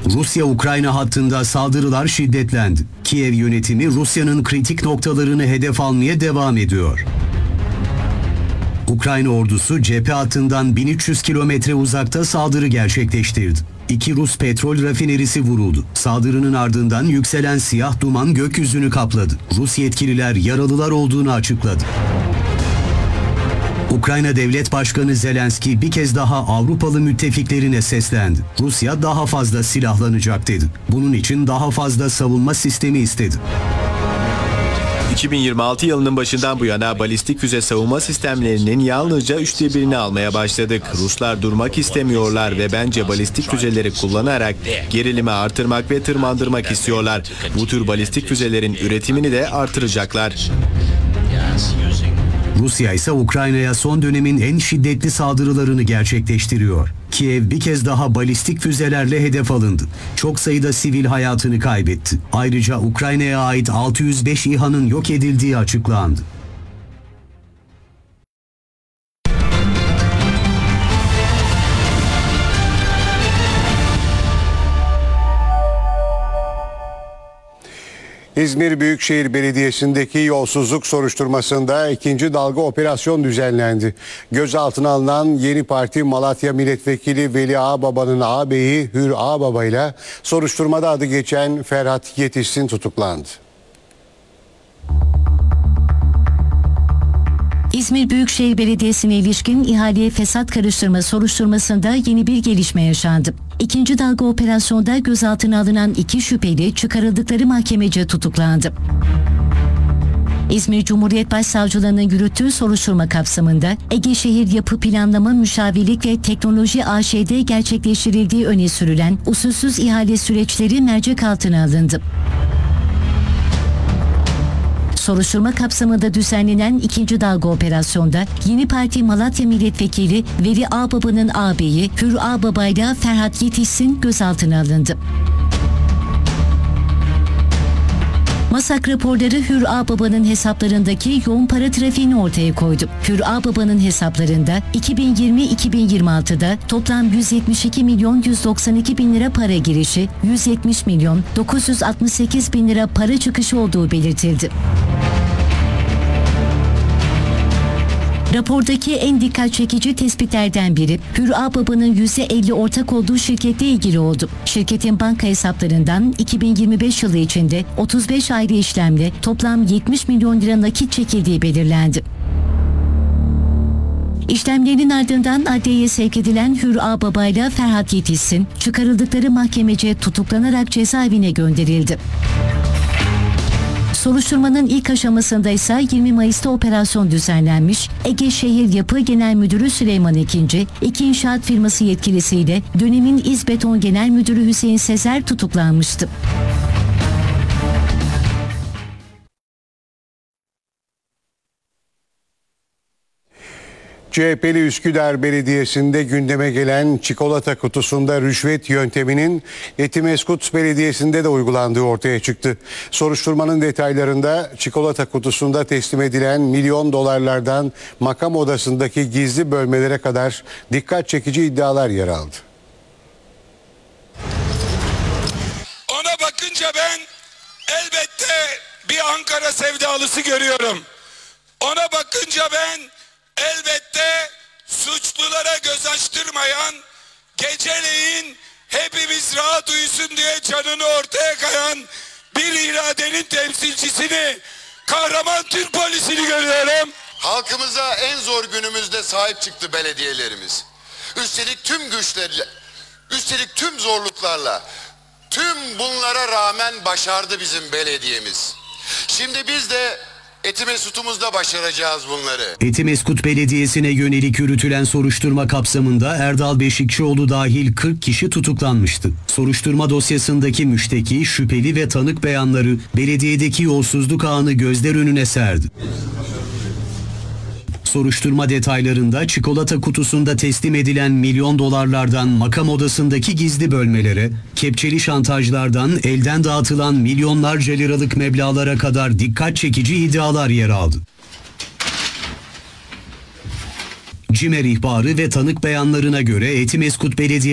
Rusya-Ukrayna hattında saldırılar şiddetlendi. Kiev yönetimi Rusya'nın kritik noktalarını hedef almaya devam ediyor. Ukrayna ordusu cephe hattından 1300 kilometre uzakta saldırı gerçekleştirdi. 2 Rus petrol rafinerisi vuruldu. Saldırının ardından yükselen siyah duman gökyüzünü kapladı. Rus yetkililer yaralılar olduğunu açıkladı. Ukrayna Devlet Başkanı Zelenski bir kez daha Avrupalı müttefiklerine seslendi. Rusya daha fazla silahlanacak dedi. Bunun için daha fazla savunma sistemi istedi. 2026 yılının başından bu yana balistik füze savunma sistemlerinin yalnızca 1/3'ünü almaya başladık. Ruslar durmak istemiyorlar ve bence balistik füzeleri kullanarak gerilimi artırmak ve tırmandırmak istiyorlar. Bu tür balistik füzelerin üretimini de artıracaklar. Rusya ise Ukrayna'ya son dönemin en şiddetli saldırılarını gerçekleştiriyor. Kiev bir kez daha balistik füzelerle hedef alındı. Çok sayıda sivil hayatını kaybetti. Ayrıca Ukrayna'ya ait 605 İHA'nın yok edildiği açıklandı. İzmir Büyükşehir Belediyesi'ndeki yolsuzluk soruşturmasında ikinci dalga operasyon düzenlendi. Gözaltına alınan Yeni Parti Malatya Milletvekili Veli Ağbaba'nın ağabeyi Hür Ağbaba ile soruşturmada adı geçen Ferhat Yetişsin tutuklandı. İzmir Büyükşehir Belediyesi'ne ilişkin ihaleye fesat karıştırma soruşturmasında yeni bir gelişme yaşandı. İkinci dalga operasyonda gözaltına alınan 2 şüpheli çıkarıldıkları mahkemece tutuklandı. İzmir Cumhuriyet Başsavcılığı'nın yürüttüğü soruşturma kapsamında Ege Şehir Yapı Planlama Müşavirlik ve Teknoloji AŞ'de gerçekleştirildiği öne sürülen usulsüz ihale süreçleri mercek altına alındı. Soruşturma kapsamında düzenlenen ikinci dalga operasyonda Yeni Parti Malatya Milletvekili Veli Ağbaba'nın ağabeyi Hür Ağbaba ile Ferhat Yetişsin gözaltına alındı. MASAK raporları Hür Ağbaba'nın hesaplarındaki yoğun para trafiğini ortaya koydu. Hür Ağbaba'nın hesaplarında 2020-2026'da toplam 172 milyon 192 bin lira para girişi, 170 milyon 968 bin lira para çıkışı olduğu belirtildi. Rapordaki en dikkat çekici tespitlerden biri Hür Ağbaba'nın %50 ortak olduğu şirketle ilgili oldu. Şirketin banka hesaplarından 2025 yılı içinde 35 ayrı işlemle toplam 70 milyon lira nakit çekildiği belirlendi. İşlemlerin ardından adliyeye sevk edilen Hür Ağbaba ile Ferhat Yetişsin çıkarıldıkları mahkemece tutuklanarak cezaevine gönderildi. Soruşturmanın ilk aşamasında ise 20 Mayıs'ta operasyon düzenlenmiş, Ege Şehir Yapı Genel Müdürü Süleyman Ekinci, 2 inşaat firması yetkilisiyle dönemin İzbeton Genel Müdürü Hüseyin Sezer tutuklanmıştı. CHP'li Üsküdar Belediyesi'nde gündeme gelen çikolata kutusunda rüşvet yönteminin Etimesgut Belediyesi'nde de uygulandığı ortaya çıktı. Soruşturmanın detaylarında çikolata kutusunda teslim edilen milyon dolarlardan makam odasındaki gizli bölmelere kadar dikkat çekici iddialar yer aldı. Ona bakınca ben elbette bir Ankara sevdalısı görüyorum. Ona bakınca ben elbette suçlulara göz açtırmayan, geceleyin hepimiz rahat uyusun diye canını ortaya kayan bir iradenin temsilcisini, kahraman Türk polisini görüyorum. Halkımıza en zor günümüzde sahip çıktı belediyelerimiz. Üstelik tüm güçlerle, üstelik tüm zorluklarla, tüm bunlara rağmen başardı bizim belediyemiz. Şimdi biz de Etimesgut'umuzda başaracağız bunları. Etimesgut Belediyesi'ne yönelik yürütülen soruşturma kapsamında Erdal Beşikçioğlu dahil 40 kişi tutuklanmıştı. Soruşturma dosyasındaki müşteki, şüpheli ve tanık beyanları belediyedeki yolsuzluk ağını gözler önüne serdi. Soruşturma detaylarında çikolata kutusunda teslim edilen milyon dolarlardan makam odasındaki gizli bölmelere, kepçeli şantajlardan elden dağıtılan milyonlarca liralık meblağlara kadar dikkat çekici iddialar yer aldı. CİMER ihbarı ve tanık beyanlarına göre Etimesgut Belediye